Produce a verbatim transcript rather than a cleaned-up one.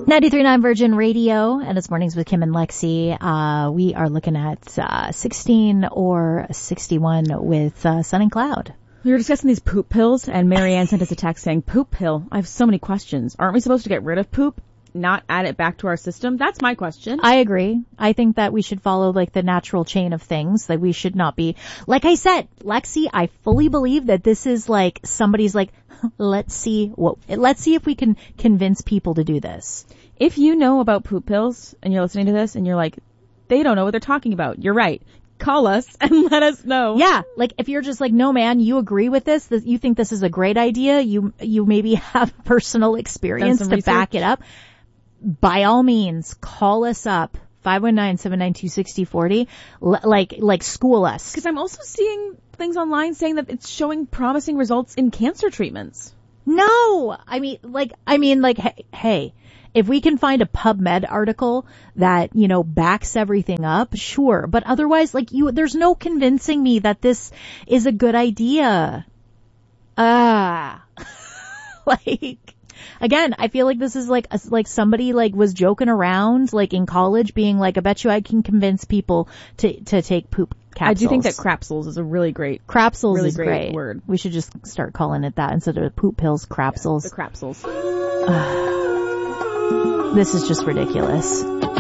ninety-three point nine Virgin Radio, and it's Mornings with Kim and Lexi. Uh, we are looking at uh, sixteen or sixty-one with uh, Sun and Cloud. We were discussing these poop pills, and Marianne sent us a text saying, poop pill, I have so many questions. Aren't we supposed to get rid of poop, not add it back to our system? That's my question. I agree. I think that we should follow like the natural chain of things, that we should not be, like I said, Lexi, I fully believe that this is like somebody's like, let's see what, let's see if we can convince people to do this. If you know about poop pills and you're listening to this and you're like, they don't know what they're talking about, you're right. Call us and let us know. Yeah, like if you're just like, no man, you agree with this, that you think this is a great idea, you you maybe have personal experience to research. back it up, by all means, call us up, five one nine, seven nine two, six zero four zero, L- like, like school us. Because I'm also seeing things online saying that it's showing promising results in cancer treatments. No, I mean, like, I mean, like, hey, hey, if we can find a PubMed article that, you know, backs everything up, sure. But otherwise, like, you, there's no convincing me that this is a good idea. Ah, like, again, I feel like this is like, a, like somebody like was joking around, like in college, being like, I bet you I can convince people to, to take poop capsules. I do think that crapsules is a really great, crapsules really is great, great word. We should just start calling it that instead of poop pills, crapsules. Yeah, the crapsules. This is just ridiculous.